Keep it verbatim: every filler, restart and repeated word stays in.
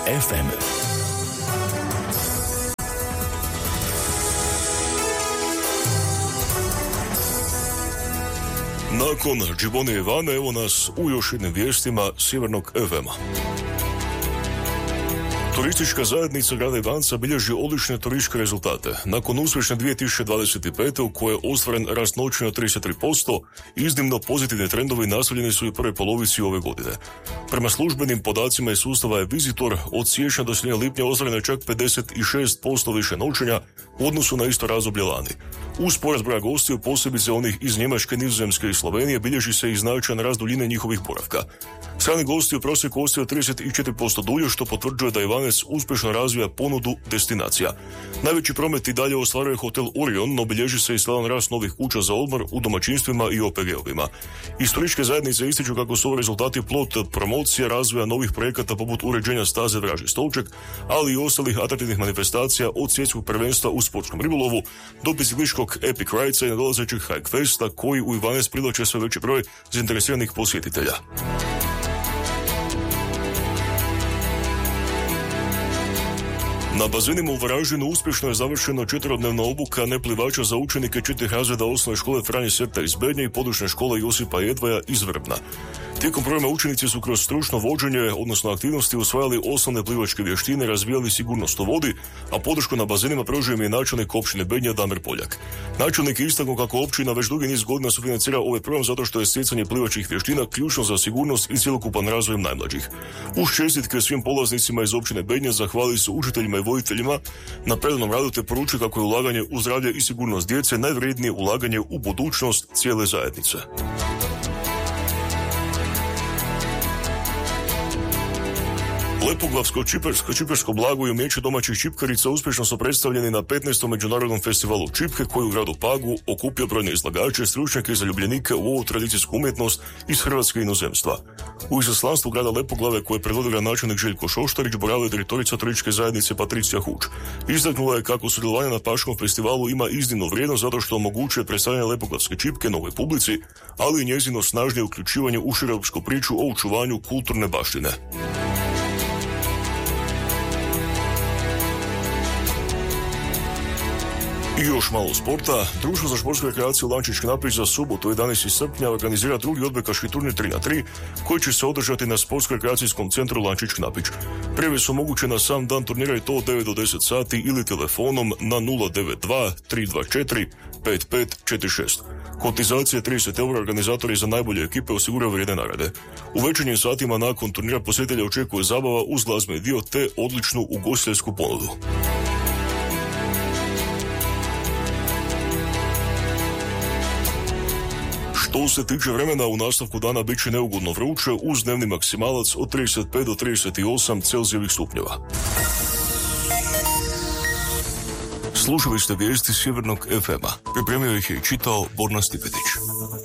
ef em. Nakon Džibone Ivane, evo nas u još jednim vijestima Sjevernog ef ema. Turistička zajednica grada Ivanca bilježi odlične turističke rezultate. Nakon uspješne dvije tisuće dvadeset pete. u kojoj je ostvaren rast noćenja od trideset tri posto, iznimno pozitivni trendovi nastavljeni su i u prvoj polovici ove godine. Prema službenim podacima iz sustava je Visitor od siječnja do sredine lipnja ostvareno je čak pedeset šest posto više noćenja u odnosu na isto razdoblje lani. Uz porast broja gostiju, posebice onih iz Njemačke, Nizozemske i Slovenije, bilježi se i značajan rast duljine njihovih boravka. Strani gosti u prosjeku ostaju trideset četiri posto dulje, što potvrđuje da Ivanec uspješno razvija ponudu destinacija. Najveći promet i dalje ostvaruje hotel Orion, no bilježi se i stalan rast novih kuća za odmor u domaćinstvima i o pe ge ovima. Iz turističke zajednice ističu kako su ovi rezultati plod promocije, razvoja novih projekata poput uređenja staze Vražji stolček, ali i ostalih atraktivnih manifestacija od svjetskog prvenstva u sportskom ribolovu do biciklističkog Epic Ridesa i nadolazećeg Hike Festa, koji u Ivanec privlače sve veći broj zainteresiranih posjetitelja. Na bazenima u Varaždinu uspješno je završena četverodnevna obuka neplivača za učenike četvrtih razreda osnovne škole Franje Serta iz Bednje i područne škole Josipa Jedvaja iz Vrbna. Tijekom programa učenici su kroz stručno vođenje, odnosno aktivnosti, usvajali osnovne plivačke vještine, razvijali sigurnost u vodi, a podršku na bazenima pružio im je načelnik općine Bednja Damir Poljak. Načelnik je istaknuo kako općina već dugi niz godina sufinancira ovaj program zato što je stjecanje plivačkih vještina ključno za sigurnost i cjelokupan razvoj najmlađih. Uz čestitke svim polaznicima iz općine Bednja zahvalili su učiteljima i voditeljima na predanom radu te poručuju kako je ulaganje u zdravlje i sigurnost djece najvrijednije ulaganje u budućnost cijele zajednice. Lepoglavsko-čipersko čipersko blago i umijeće domaćih čipkarica uspješno su predstavljeni na petnaestom međunarodnom festivalu čipke koji u gradu Pagu okupio brojne izlagače, stručnjake i zaljubljenike u ovu tradicijsku umjetnost iz Hrvatske i inozemstva. U izaslanstvu grada Lepoglave, koje je predvodio načelnik Željko Šoštarić, boravila je direktorica turističke zajednice Patricija Huč. Istaknula je kako sudjelovanje na Paškom festivalu ima iznimnu vrijednost zato što omogućuje predstavljanje lepoglavske čipke novoj publici, ali i njezino snažnije uključivanje u široopsku priču o očuvanju kulturne baštine. I još malo sporta. Društvo za športsku rekreaciju Lančić Knapić za subotu jedanaestog srpnja organizira drugi odbojkaški turnir tri na tri koji će se održati na sportsko-rekreacijskom centru Lančić Knapić. Prijave su moguće na sam dan turnira i to od devet do deset sati ili telefonom na nula devet dva tri dva četiri pet pet četiri šest. Kotizacija trideset eura, organizatori za najbolje ekipe osiguraju vrijedne nagrade. U večernjim satima nakon turnira posjetitelja očekuje zabava uz glazbeni dio te odličnu ugostiteljsku ponudu. Što se tiče vremena, u nastavku dana bit će neugodno vruće uz dnevni maksimalac od trideset pet do trideset osam Celzijevih stupnjeva. Slušali ste vijesti Sjevernog ef ema. Pripremio ih je i čitao Borna Stipetić.